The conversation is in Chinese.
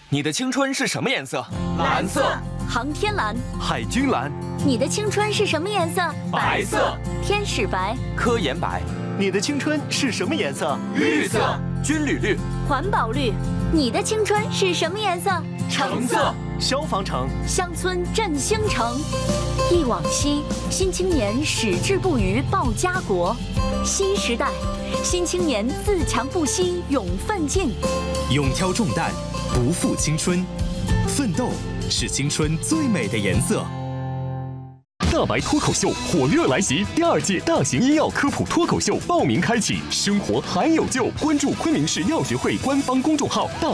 你的青春是什么颜色？ 蓝色。 航天蓝。 海军蓝。 你的青春是什么颜色？ 白色。 天使白。 科研白。 你的青春是什么颜色？ 绿色。 军旅绿。 环保绿。你的青春是什么颜色？ 橙色。 消防橙。 乡村振兴城。忆往昔，新青年矢志不渝报家国。新时代，新青年自强不息勇奋进。 勇挑重担，不负青春。奋斗是青春最美的颜色。 大白脱口秀火热来袭，第2届大型医药科普脱口秀报名开启，生活还有救！关注昆明市药学会官方公众号“大